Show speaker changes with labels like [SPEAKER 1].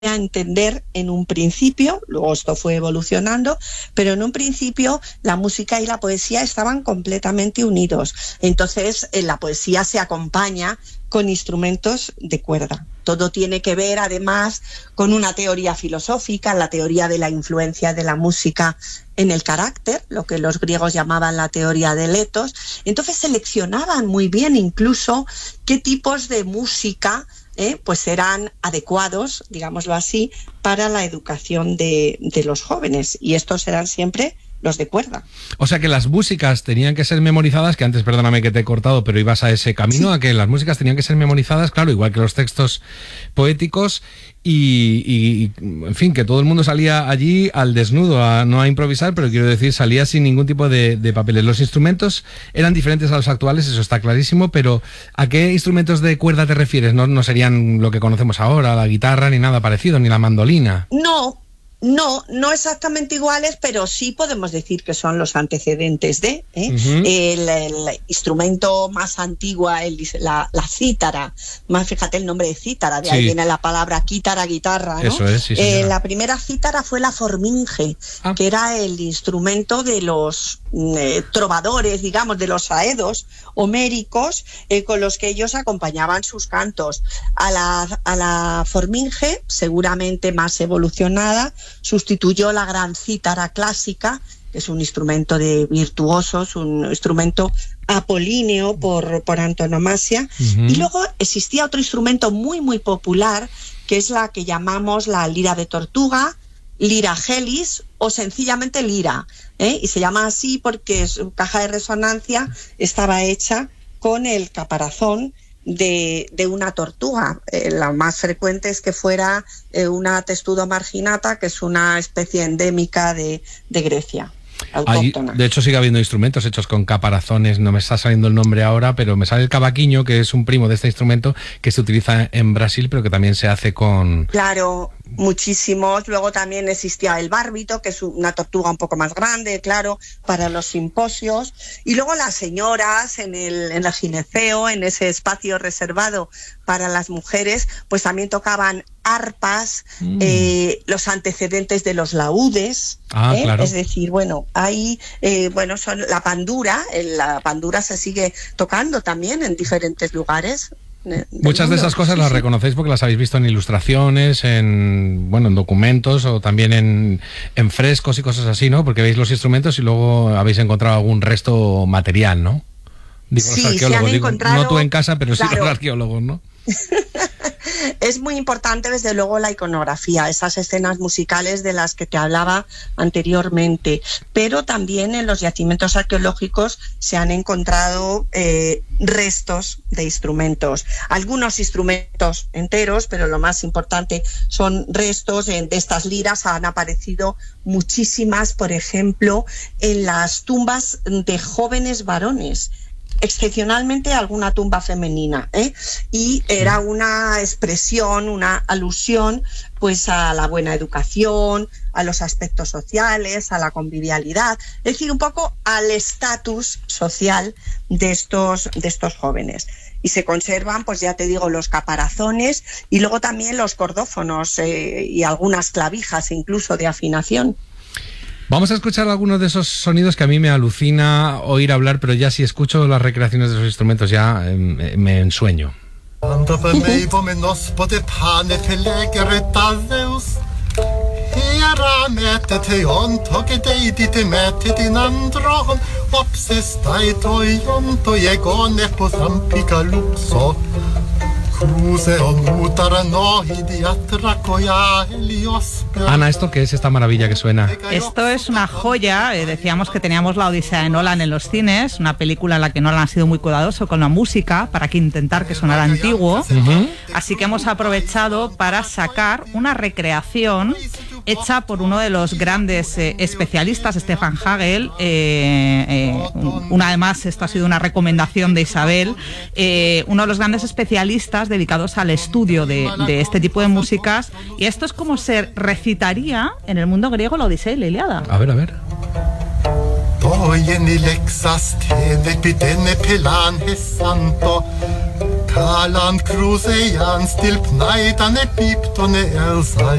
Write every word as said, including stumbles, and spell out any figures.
[SPEAKER 1] a entender en un principio, luego esto fue evolucionando, pero en un principio la música y la poesía estaban completamente unidos. Entonces, en la poesía se acompaña con instrumentos de cuerda. Todo tiene que ver, además, con una teoría filosófica, la teoría de la influencia de la música en el carácter, lo que los griegos llamaban la teoría del etos. Entonces seleccionaban muy bien incluso qué tipos de música Eh, pues eran adecuados, digámoslo así, para la educación de, de los jóvenes, y estos eran siempre los de cuerda.
[SPEAKER 2] O sea que las músicas tenían que ser memorizadas, que antes, perdóname que te he cortado, pero ibas a ese camino, sí. A que las músicas tenían que ser memorizadas, claro, igual que los textos poéticos, y, y en fin, que todo el mundo salía allí al desnudo, a, no a improvisar, pero quiero decir, salía sin ningún tipo de, de papeles. Los instrumentos eran diferentes a los actuales, eso está clarísimo, pero ¿a qué instrumentos de cuerda te refieres? No, no serían lo que conocemos ahora, la guitarra, ni nada parecido, ni la mandolina.
[SPEAKER 1] No. No, no exactamente iguales, pero sí podemos decir que son los antecedentes de ¿eh? uh-huh. el, el instrumento más antiguo, el, la, la cítara. Más fíjate el nombre de cítara, de sí. ahí viene la palabra quítara, guitarra, ¿no?
[SPEAKER 2] Eso es, sí,
[SPEAKER 1] eh, la primera cítara fue la forminge, ah. que era el instrumento de los eh, trovadores, digamos, de los aedos homéricos, eh, con los que ellos acompañaban sus cantos. A la, a la forminge, seguramente más evolucionada, sustituyó la gran cítara clásica, que es un instrumento de virtuosos, un instrumento apolíneo por, por antonomasia. Uh-huh. Y luego existía otro instrumento muy, muy popular, que es la que llamamos la lira de tortuga, lira gelis o sencillamente lira, ¿eh? Y se llama así porque su caja de resonancia estaba hecha con el caparazón de, de una tortuga. Eh, la más frecuente es que fuera eh, una testudo marginata, que es una especie endémica de, de Grecia.
[SPEAKER 2] Hay, de hecho sigue habiendo instrumentos hechos con caparazones, no me está saliendo el nombre ahora, pero me sale el cavaquinho, que es un primo de este instrumento que se utiliza en Brasil, pero que también se hace con...
[SPEAKER 1] Claro, muchísimos. Luego también existía el bárbito, que es una tortuga un poco más grande, claro, para los simposios. Y luego las señoras en el, en el gineceo, en ese espacio reservado para las mujeres, pues también tocaban arpas, mm. eh, los antecedentes de los laúdes,
[SPEAKER 2] ah,
[SPEAKER 1] ¿eh?
[SPEAKER 2] claro.
[SPEAKER 1] Es decir, bueno, hay, eh, bueno, son la pandura, la pandura se sigue tocando también en diferentes lugares.
[SPEAKER 2] Muchas
[SPEAKER 1] mundo.
[SPEAKER 2] de esas cosas
[SPEAKER 1] sí,
[SPEAKER 2] las
[SPEAKER 1] sí.
[SPEAKER 2] reconocéis porque las habéis visto en ilustraciones, en bueno, en documentos o también en, en frescos y cosas así, ¿no? Porque veis los instrumentos y luego habéis encontrado algún resto material, ¿no? Digo,
[SPEAKER 1] sí,
[SPEAKER 2] los arqueólogos,
[SPEAKER 1] se han
[SPEAKER 2] digo,
[SPEAKER 1] encontrado,
[SPEAKER 2] no tú en casa, pero
[SPEAKER 1] claro.
[SPEAKER 2] sí los arqueólogos, ¿no?
[SPEAKER 1] Es muy importante, desde luego, la iconografía, esas escenas musicales de las que te hablaba anteriormente, pero también en los yacimientos arqueológicos se han encontrado eh, restos de instrumentos, algunos instrumentos enteros, pero lo más importante son restos de, de estas liras. Han aparecido muchísimas, por ejemplo, en las tumbas de jóvenes varones, excepcionalmente alguna tumba femenina, ¿eh? Y era una expresión, una alusión pues a la buena educación, a los aspectos sociales, a la convivialidad, es decir, un poco al estatus social de estos, de estos jóvenes. Y se conservan, pues ya te digo, los caparazones y luego también los cordófonos eh, y algunas clavijas incluso de afinación.
[SPEAKER 2] Vamos a escuchar algunos de esos sonidos que a mí me alucina oír hablar, pero ya si escucho las recreaciones de esos instrumentos ya eh, me ensueño. Ana, ¿esto qué es esta maravilla que suena?
[SPEAKER 3] Esto es una joya. Eh, decíamos que teníamos la Odisea de Nolan en los cines, una película en la que Nolan ha sido muy cuidadoso con la música para que intentar que sonara antiguo. Uh-huh. Así que hemos aprovechado para sacar una recreación hecha por uno de los grandes eh, especialistas, Stefan Hagel. Eh, eh, una además, esto ha sido una recomendación de Isabel, eh, uno de los grandes especialistas dedicados al estudio de, de este tipo de músicas, y esto es como se recitaría en el mundo griego la Odisea y la Ilíada.
[SPEAKER 2] A ver, a ver.
[SPEAKER 4] Kaland kruse Jan stil pnajt, a ne pipt, to ne erzaj.